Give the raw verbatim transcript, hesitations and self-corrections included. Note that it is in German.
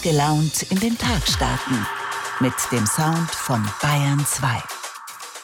gelaunt in den Tag starten mit dem Sound von Bayern zwei.